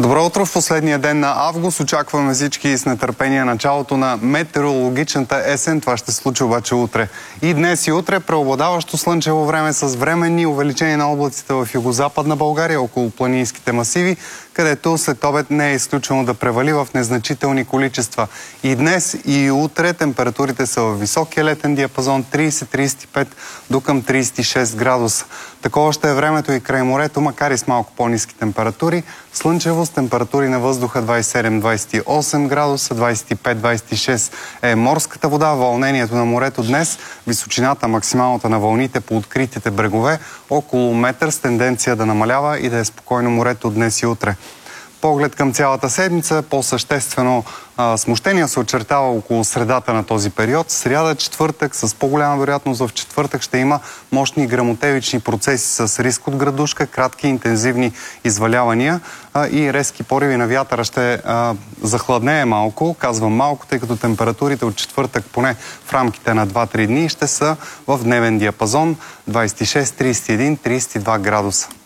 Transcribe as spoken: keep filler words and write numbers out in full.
Добро утро! В последния ден на август очакваме всички с нетърпение началото на метеорологичната есен. Това ще се случи обаче утре. И днес и утре преобладаващо слънчево време с временни увеличения на облаците в югозападна България, около планинските масиви, където след обед не е изключено да превали в незначителни количества. И днес и утре температурите са в високия летен диапазон трийсет до трийсет и пет до към трийсет и шест градуса. Такова ще е времето и край морето, макар и с малко по-ниски температури. Слънчево с температури на въздуха двийсет и седем до двийсет и осем градуса, двийсет и пет до двийсет и шест е морската вода. Вълнението на морето днес, височината максималната на вълните по откритите брегове около метър с тенденция да намалява и да е спокойно морето днес и утре. Поглед към цялата седмица, по-съществено а, смущение се очертава около средата на този период. Сряда, четвъртък, с по-голяма вероятност в четвъртък ще има мощни гръмотевични процеси с риск от градушка, кратки интензивни извалявания а, и резки пориви на вятъра. Ще а, захладнее малко, казвам малко, тъй като температурите от четвъртък поне в рамките на два-три дни ще са в дневен диапазон двийсет и шест, трийсет и един, трийсет и два градуса.